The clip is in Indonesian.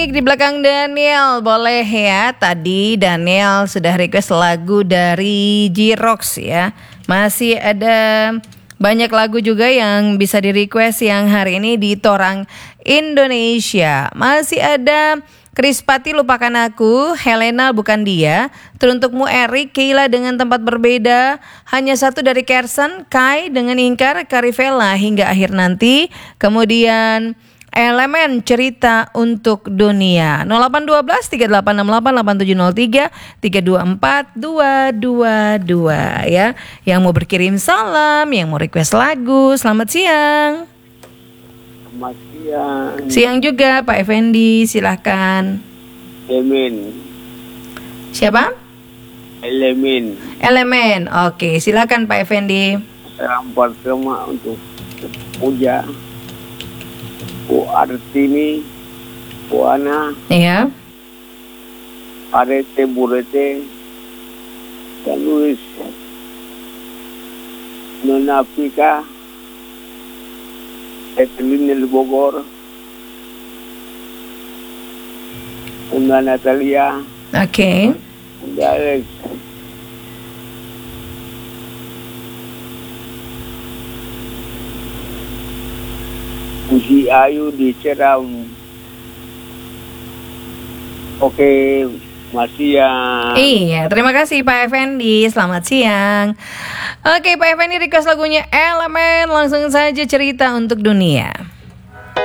Di belakang Daniel, boleh ya. Tadi Daniel sudah request lagu dari J-Rocks ya. Masih ada banyak lagu juga yang bisa di request yang hari ini di Torang Indonesia. Masih ada Krispati Lupakan Aku, Helena Bukan Dia, Teruntukmu Erik, Keila Dengan Tempat Berbeda, Hanya Satu dari Kersen, Kai Dengan Ingkar, Karivela Hingga Akhir Nanti, kemudian Elemen Cerita Untuk Dunia 0812 3868 8703 324 222 ya. Yang mau berkirim salam, yang mau request lagu, selamat siang. Selamat siang. Siang juga Pak Effendi, silahkan. Elemen. Siapa? Elemen. Oke, silakan Pak Effendi. Salam pertama untuk Puja, Bu Artini, Bu Ana, Iya. Arete, Burete, dan Luis, Nona Pika, Etelin El Bogor, Nona Natalia, Oke. dan Alex. Puji Ayu di Ceram. Oke, masih ya. Iya, terima kasih Pak Effendi. Selamat siang. Oke, Pak Effendi request lagunya Elemen. Langsung saja Cerita Untuk Dunia.